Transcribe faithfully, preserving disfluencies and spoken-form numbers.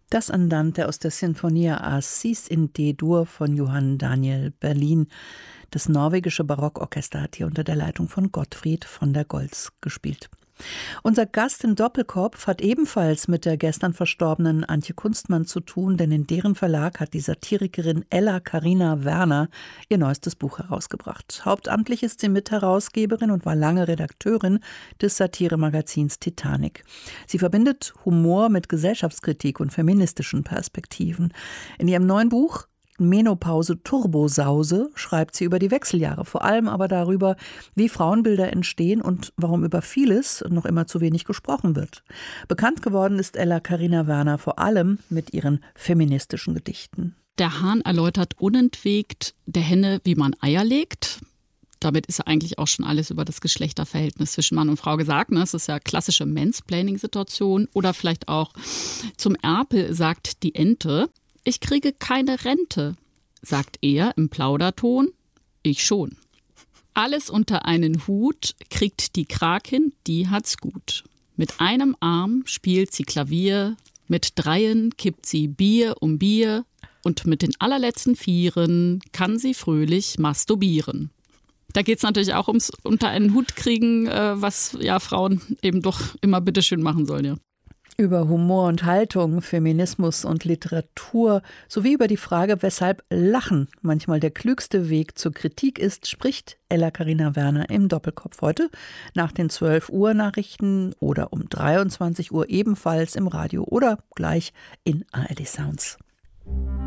Das Andante aus der Sinfonia Assis in D-Dur von Johann Daniel Berlin. Das norwegische Barockorchester hat hier unter der Leitung von Gottfried von der Goltz gespielt. Unser Gast im Doppelkopf hat ebenfalls mit der gestern verstorbenen Antje Kunstmann zu tun, denn in deren Verlag hat die Satirikerin Ella Carina Werner ihr neuestes Buch herausgebracht. Hauptamtlich ist sie Mitherausgeberin und war lange Redakteurin des Satiremagazins Titanic. Sie verbindet Humor mit Gesellschaftskritik und feministischen Perspektiven. In ihrem neuen Buch Menopause Turbosause schreibt sie über die Wechseljahre, vor allem aber darüber, wie Frauenbilder entstehen und warum über vieles noch immer zu wenig gesprochen wird. Bekannt geworden ist Ella Carina Werner vor allem mit ihren feministischen Gedichten. Der Hahn erläutert unentwegt der Henne, wie man Eier legt. Damit ist ja eigentlich auch schon alles über das Geschlechterverhältnis zwischen Mann und Frau gesagt. Ne? Es ist ja klassische Mansplaining-Situation. Oder vielleicht auch zum Erpel sagt die Ente: Ich kriege keine Rente, sagt er im Plauderton. Ich schon. Alles unter einen Hut kriegt die Krakin, die hat's gut. Mit einem Arm spielt sie Klavier, mit dreien kippt sie Bier um Bier und mit den allerletzten Vieren kann sie fröhlich masturbieren. Da geht es natürlich auch ums unter einen Hut kriegen, was ja Frauen eben doch immer bitteschön machen sollen, ja. Über Humor und Haltung, Feminismus und Literatur sowie über die Frage, weshalb Lachen manchmal der klügste Weg zur Kritik ist, spricht Ella Carina Werner im Doppelkopf heute nach den zwölf Uhr Nachrichten oder um dreiundzwanzig Uhr ebenfalls im Radio oder gleich in A R D Sounds.